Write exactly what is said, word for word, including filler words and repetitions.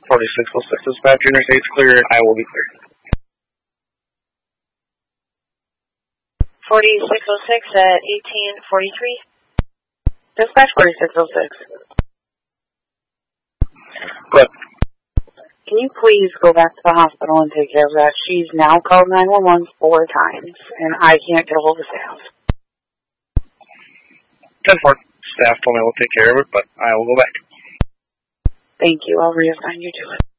forty-six oh six dispatch, interstate's clear, I will be clear. forty-six oh six at eighteen forty-three. Dispatch forty-six oh six. Good. Can you please go back to the hospital and take care of that? She's now called nine one one four times, and I can't get a hold of staff. ten four. Staff told me I will take care of it, but I will go back. Thank you. I'll reassign you to it.